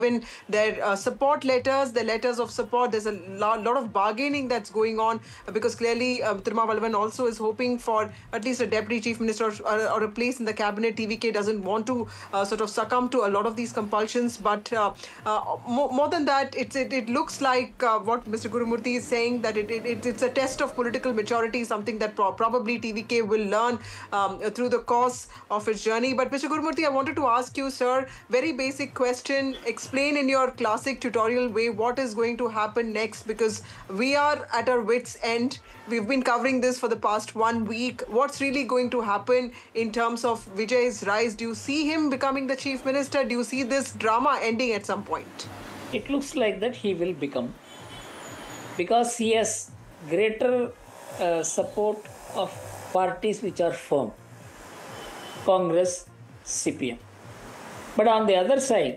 given their support letters, the letters of support. There's a lot of bargaining that's going on because clearly Tirumavallavan also is hoping for at least a deputy chief minister or a place in the cabinet. TVK doesn't want to sort of succumb to a lot of these compulsions. But more than that, it looks like what Mr. Gurumurthy is saying, that it's a test of political maturity, something that probably TVK will learn through the course of its journey. But Mr. Gurumurthy, I wanted to ask you, sir, very basic question. Explain in your classic tutorial way what is going to happen next, because we are at our wits' end. We've been covering this for the past 1 week. What's really going to happen in terms of Vijay's rise? Do you see him becoming the chief minister? Do you see this drama ending at some point? It looks like that he will become, because he has greater support of parties which are firm, Congress, CPM. But on the other side,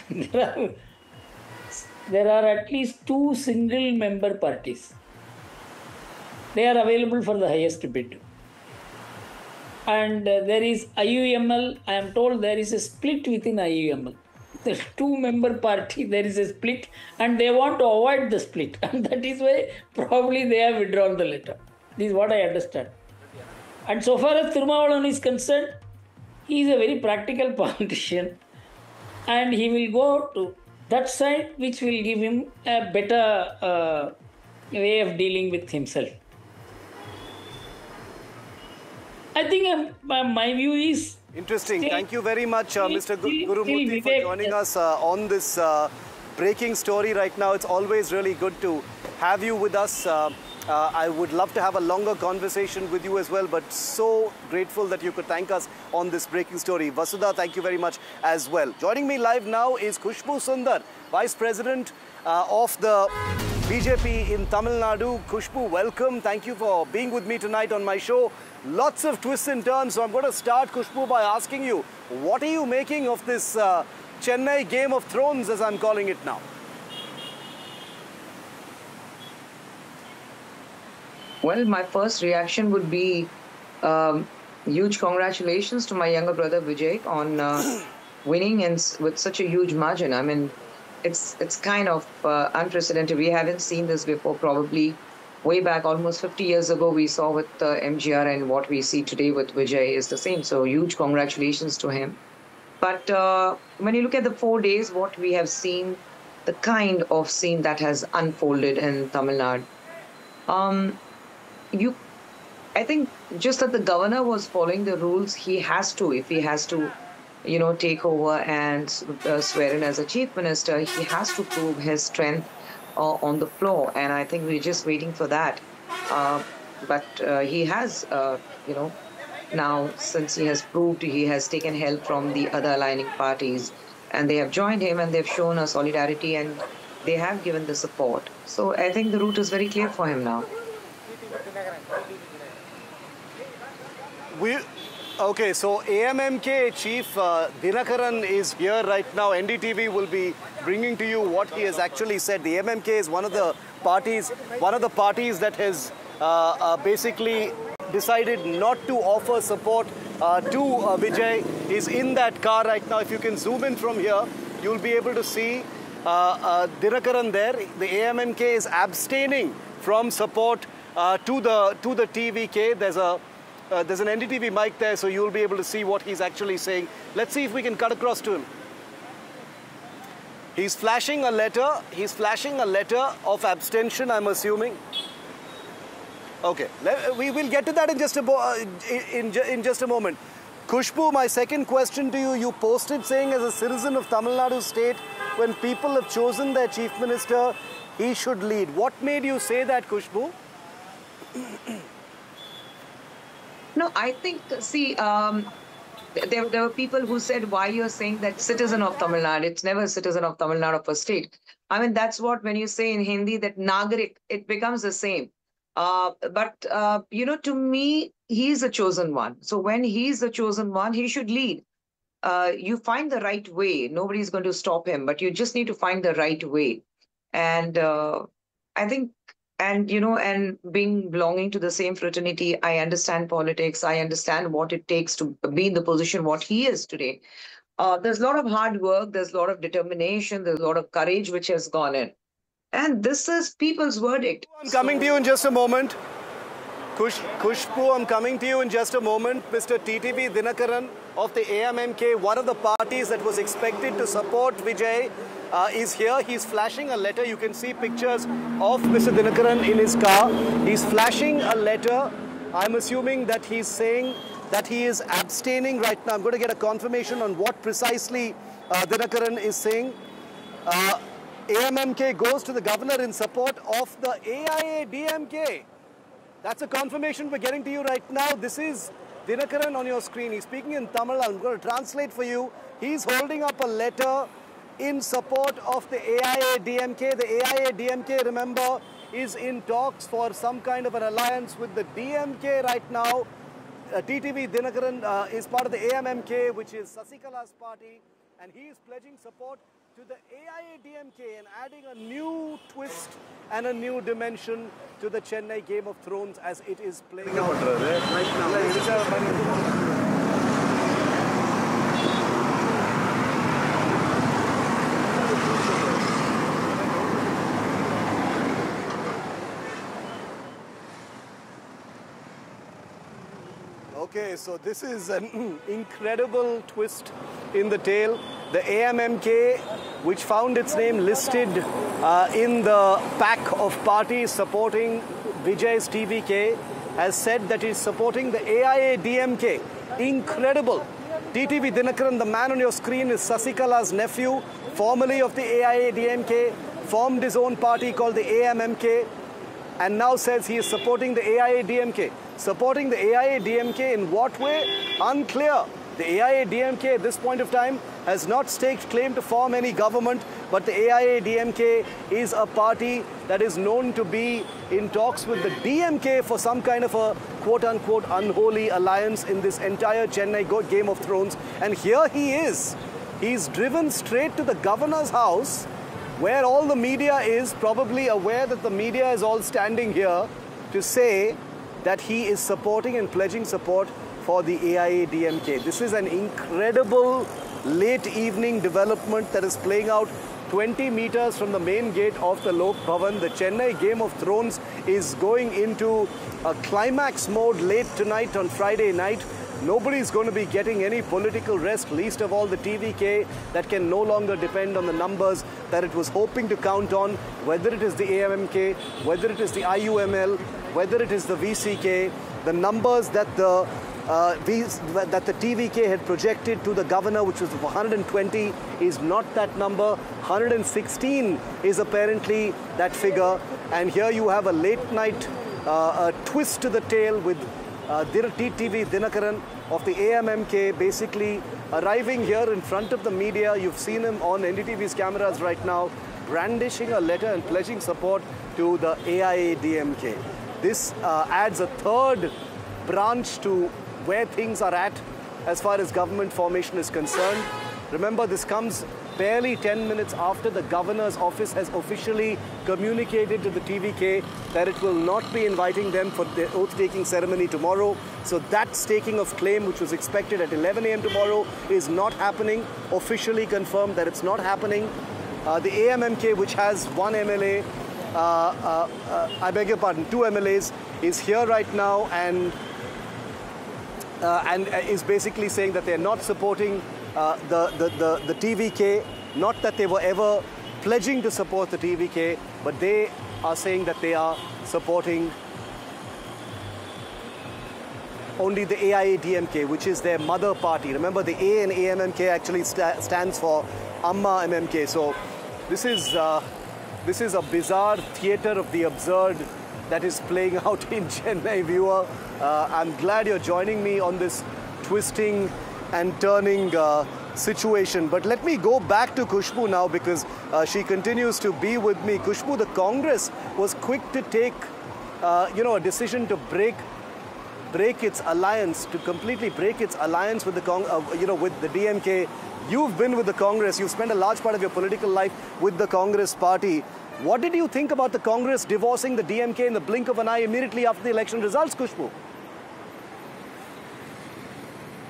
there are at least 2 single member parties. They are available for the highest bid. And there is IUML. I am told there is a split within IUML. The 2-member party, there is a split, and they want to avoid the split. And that is why probably they have withdrawn the letter. This is what I understand. And so far as Tirumavallavan is concerned, he is a very practical politician, and he will go to that side which will give him a better way of dealing with himself. I think my view is... Interesting. Thank you very much, Mr. Gurumurthy, for joining us on this breaking story right now. It's always really good to have you with us. I would love to have a longer conversation with you as well, but so grateful that you could thank us on this breaking story. Vasudha, thank you very much as well. Joining me live now is Khushbu Sundar, Vice President of the BJP in Tamil Nadu. Khushbu, welcome. Thank you for being with me tonight on my show. Lots of twists and turns, so I'm going to start, Khushbu, by asking you, what are you making of this Chennai Game of Thrones, as I'm calling it now? Well, my first reaction would be huge congratulations to my younger brother Vijay on winning with such a huge margin. I mean, it's kind of unprecedented. We haven't seen this before. Probably way back, almost 50 years ago, we saw with MGR, and what we see today with Vijay is the same. So huge congratulations to him. But when you look at the 4 days, what we have seen, the kind of scene that has unfolded in Tamil Nadu, I think just that the governor was following the rules. He has to, if he has to, take over and swear in as a chief minister, he has to prove his strength on the floor. And I think we're just waiting for that. But he has, now since he has proved, he has taken help from the other aligning parties, and they have joined him, and they've shown a solidarity, and they have given the support. So I think the route is very clear for him now. Okay, so AMMK Chief Dinakaran is here right now. NDTV will be bringing to you what he has actually said. The AMMK is one of the parties that has basically decided not to offer support to Vijay. He's in that car right now. If you can zoom in from here, you'll be able to see Dinakaran there. The AMMK is abstaining from support to the TVK. There's an NDTV mic there, so you'll be able to see what he's actually saying. Let's see if we can cut across to him. He's flashing a letter. He's flashing a letter of abstention, I'm assuming. Okay, we will get to that in just a moment. Khushbu, my second question to you. You posted saying, as a citizen of Tamil Nadu state, when people have chosen their chief minister, he should lead. What made you say that, Khushbu? No, I think, see, there were people who said, why you're saying that citizen of Tamil Nadu? It's never a citizen of Tamil Nadu of a state. I mean, that's what, when you say in Hindi that Nagarik, it becomes the same. But to me, he's a chosen one. So when he's the chosen one, he should lead. You find the right way. Nobody's going to stop him, but you just need to find the right way. And I think, and belonging to the same fraternity, I understand politics. I understand what it takes to be in the position what he is today. There's a lot of hard work, there's a lot of determination, there's a lot of courage which has gone in. And this is people's verdict. I'm coming to you in just a moment. Khushbu, I'm coming to you in just a moment. Mr. TTV Dinakaran of the AMMK, one of the parties that was expected to support Vijay, is here. He's flashing a letter. You can see pictures of Mr. Dinakaran in his car. He's flashing a letter. I'm assuming that he's saying that he is abstaining right now. I'm going to get a confirmation on what precisely Dinakaran is saying. AMMK goes to the governor in support of the AIADMK. That's a confirmation we're getting to you right now. This is Dinakaran on your screen. He's speaking in Tamil. I'm going to translate for you. He's holding up a letter in support of the AIADMK. The AIADMK, remember, is in talks for some kind of an alliance with the DMK right now. TTV Dinakaran is part of the AMMK, which is Sasikala's party, and he is pledging support to the AIADMK and adding a new twist and a new dimension to the Chennai Game of Thrones as it is playing out right now. Okay, so this is an incredible twist in the tale. The AMMK, which found its name listed in the pack of parties supporting Vijay's TVK, has said that it's supporting the AIADMK. Incredible. TTV Dinakaran, the man on your screen, is Sasikala's nephew, formerly of the AIADMK, formed his own party called the AMMK, and now says he is supporting the AIADMK. Supporting the AIADMK in what way? Unclear. The AIADMK at this point of time has not staked claim to form any government, but the AIADMK is a party that is known to be in talks with the DMK for some kind of a quote-unquote unholy alliance in this entire Chennai Game of Thrones. And here he is. He's driven straight to the governor's house, where all the media is, probably aware that the media is all standing here, to say that he is supporting and pledging support for the AIADMK. This is an incredible late evening development that is playing out 20 meters from the main gate of the Lok Bhavan. The Chennai Game of Thrones is going into a climax mode late tonight on Friday night. Nobody's going to be getting any political rest, least of all the TVK, that can no longer depend on the numbers that it was hoping to count on, whether it is the AMMK, whether it is the IUML, whether it is the VCK. The numbers that the TVK had projected to the governor, which was 120, is not that number. 116 is apparently that figure. And here you have a late night twist to the tale with TTV Dinakaran of the AMMK basically arriving here in front of the media. You've seen him on NDTV's cameras right now, brandishing a letter and pledging support to the AIADMK. This adds a third branch to where things are at as far as government formation is concerned. Remember, this comes barely 10 minutes after the governor's office has officially communicated to the TVK that it will not be inviting them for the oath-taking ceremony tomorrow. So that staking of claim, which was expected at 11 a.m. tomorrow, is not happening. Officially confirmed that it's not happening. The AMMK, which has one MLA, I beg your pardon, 2 MLAs, is here right now and is basically saying that they're not supporting the TVK, not that they were ever pledging to support the TVK, but they are saying that they are supporting only the AIADMK, which is their mother party. Remember, the A in AMMK actually stands for Amma MMK. So this is a bizarre theater of the absurd that is playing out in Chennai, viewer. I'm glad you're joining me on this twisting and turning situation. But let me go back to Khushbu now, because she continues to be with me. Khushbu, the Congress was quick to take, a decision to break its alliance, to completely break its alliance with the with the DMK. You've been with the Congress. You've spent a large part of your political life with the Congress party. What did you think about the Congress divorcing the DMK in the blink of an eye immediately after the election results, Khushbu?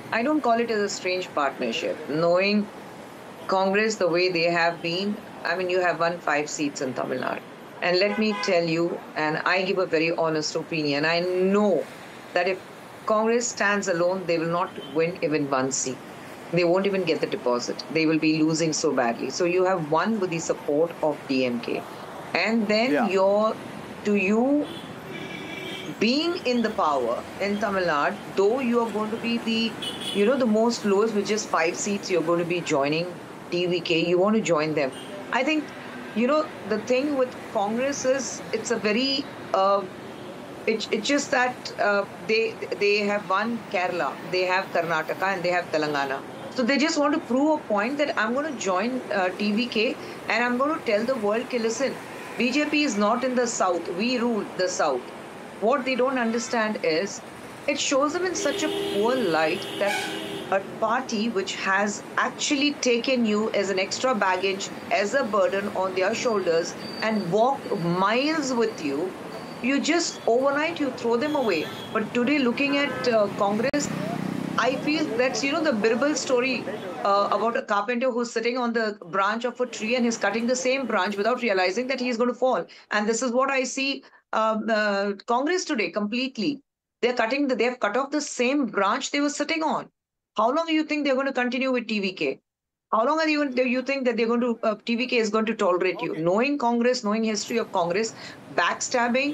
I don't call it as a strange partnership. Knowing Congress the way they have been, I mean, you have won 5 seats in Tamil Nadu. And let me tell you, and I give a very honest opinion, I know that if Congress stands alone, they will not win even 1 seat. They won't even get the deposit. They will be losing so badly. So you have won with the support of DMK. And then you being in the power in Tamil Nadu, though you are going to be the most lowest with just 5 seats, you're going to be joining TVK, you want to join them. I think, the thing with Congress is it's a very, it's just that they have won Kerala, they have Karnataka, and they have Telangana. So they just want to prove a point that I'm going to join TVK and I'm going to tell the world, okay, listen, BJP is not in the south, we rule the south. What they don't understand is it shows them in such a poor light that a party which has actually taken you as an extra baggage, as a burden on their shoulders and walked miles with you, you just overnight you throw them away. But today looking at Congress, I feel that's, the Birbal story about a carpenter who's sitting on the branch of a tree and he's cutting the same branch without realizing that he's going to fall. And this is what I see Congress today completely. They've cut off the same branch they were sitting on. How long do you think they're going to continue with TVK? How long do you think that TVK is going to tolerate you? Knowing Congress, knowing history of Congress, backstabbing,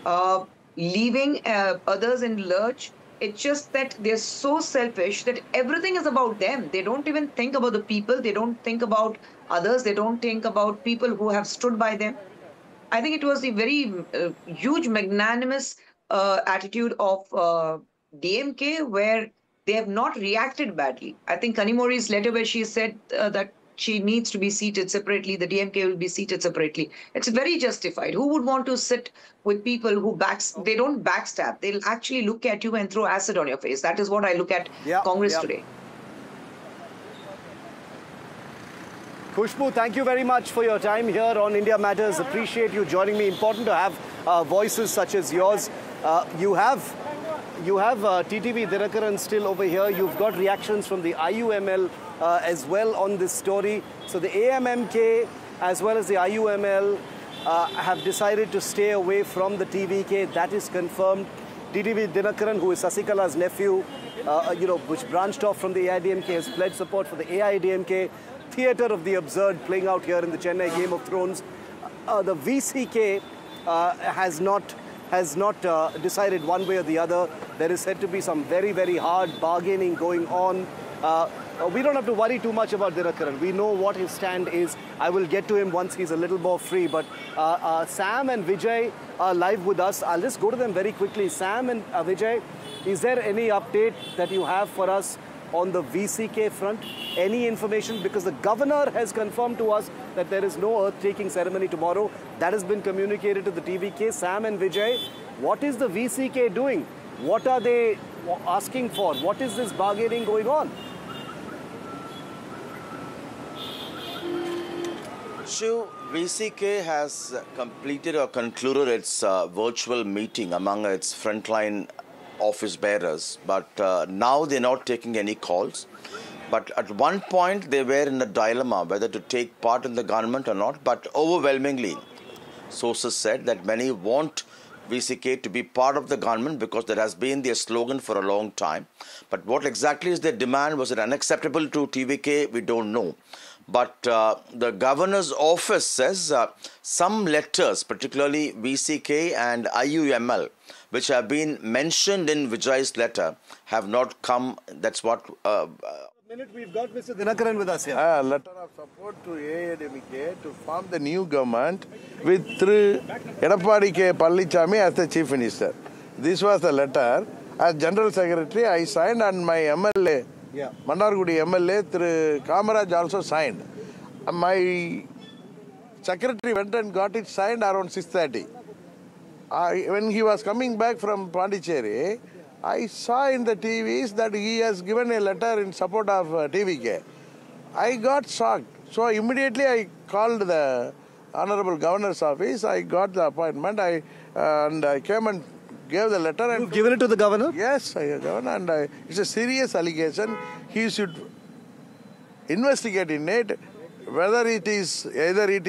leaving others in lurch, it's just that they're so selfish that everything is about them. They don't even think about the people. They don't think about others. They don't think about people who have stood by them. I think it was a very huge, magnanimous attitude of DMK where they have not reacted badly. I think Kanimori's letter where she said that she needs to be seated separately, the DMK will be seated separately. It's very justified. Who would want to sit with people who they don't backstab. They'll actually look at you and throw acid on your face. That is what I look at Congress today. Khushbu, thank you very much for your time here on India Matters. Appreciate you joining me. Important to have voices such as yours. You have TTV Dinakaran still over here. You've got reactions from the IUML as well on this story. So the AMMK as well as the IUML have decided to stay away from the TVK. That is confirmed. TTV Dinakaran, who is Sasikala's nephew, which branched off from the AIDMK, has pledged support for the AIDMK. Theatre of the absurd playing out here in the Chennai Game of Thrones. The VCK has not decided one way or the other. There is said to be some very, very hard bargaining going on. We don't have to worry too much about Dinakaran. We know what his stand is. I will get to him once he's a little more free. But Sam and Vijay are live with us. I'll just go to them very quickly. Sam and Vijay, is there any update that you have for us on the VCK front? Any information? Because the governor has confirmed to us that there is no earth-taking ceremony tomorrow. That has been communicated to the TVK. Sam and Vijay, what is the VCK doing? What are they asking for? What is this bargaining going on? Shiv, VCK has completed or concluded its virtual meeting among its frontline office bearers, but now they're not taking any calls. But at one point they were in a dilemma whether to take part in the government or not, but overwhelmingly sources said that many want VCK to be part of the government because that has been their slogan for a long time. But what exactly is their demand? Was it unacceptable to TVK? We don't know. But the governor's office says some letters, particularly VCK and IUML, which have been mentioned in Vijay's letter, have not come. That's what... We've got Mr. Dinakaran with us here. A letter of support to AIDMK to form the new government with Edappadi K. Palanichami as the Chief Minister. This was the letter. As General Secretary, I signed, and my MLA, Mandargudi MLA, Kamaraj also signed. My secretary went and got it signed around 6:30. When he was coming back from Pondicherry, I saw in the TVs that he has given a letter in support of TVK. I got shocked. So immediately I called the Honorable Governor's office. I got the appointment. I came and gave the letter. And You've given it to the governor? Yes, I have given, and it's a serious allegation. He should investigate in it whether it is either it